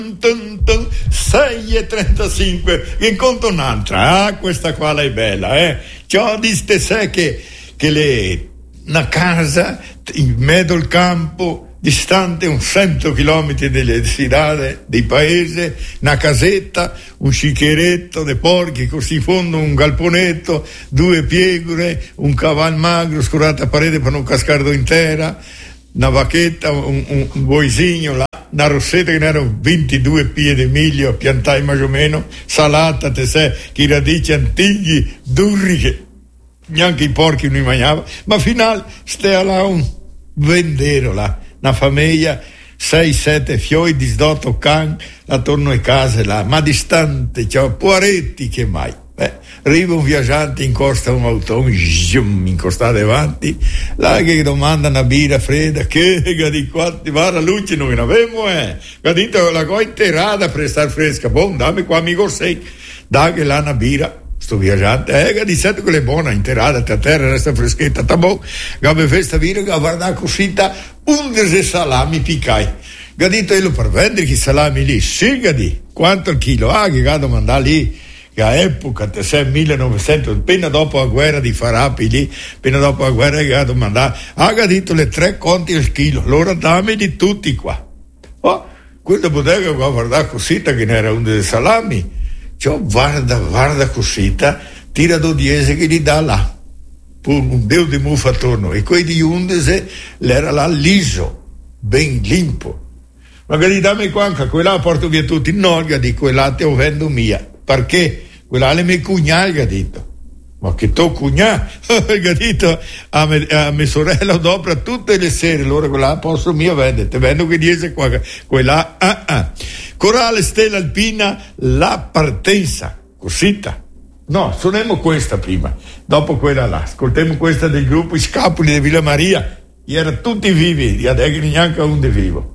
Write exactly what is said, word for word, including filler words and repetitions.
sei e trentacinque, incontro un'altra. Ah, questa qua è bella, eh. Ciò diste sé che, che le, una casa in mezzo al campo, distante un cento chilometri dalle città, dei paesi, una casetta, un sciccheretto de porchi, così in fondo un galponetto, due piegure, un cavallo magro, scurata a parete per non cascarlo intera, una vacchetta, un, un, un boisigno là, una rossetta che ne erano ventidue pie di miglio piantai più o meno, salata, te sai, che radici antighi, durri, che neanche i porchi non li mangiava, ma final stea là un vendero là, una famiglia, sei sette fioi di sdotto can attorno alle case là, ma distante, cioè poaretti che mai. Beh, arriva un viaggiante, incosta un autobus, incosta davanti, là che domanda una birra fredda, che di quanti va la luce non ne abbiamo, eh. Gadito la cosa interrata per star fresca, boh, dammi qua amico sei, da che là una birra. Sto viaggiante, eh, di certo che è buona, interrata, a terra, resta freschetta, ta boh, gabe festa birra, guarda cosita, undici salami piccai. Gadito io per vendere che salami lì, sì, gadi, quanto il chilo? Ah, che gado mandà lì, che a epoca, te sei millenovecento, appena dopo la guerra di Farapi lì, appena dopo la guerra che gado mandà, ah, gadito le tre conti al chilo, allora dammi di tutti qua. Oh, quella bottega qua, guarda cosita che ne era undici salami. Cioè, guarda, guarda cosita, tira dodiese che gli dà là, un deo di muffa attorno, e quei di undici l'era là liso, ben limpo. Magari dammi qua anche quella porto via tutti, no, di quella te ho vendo mia, perché quella è mia cugnale, ha detto. Ma che to cugnà, gadito, a me, a mia sorella d'opera tutte le sere, allora quella posso mia vendere, te vendo che dice qua, quella, ah ah. Corale Stella Alpina, la partenza, cosita. No, suoniamo questa prima, dopo quella là, ascoltiamo questa del gruppo I Scapoli di Villa Maria, erano tutti vivi, e adesso neanche uno è vivo.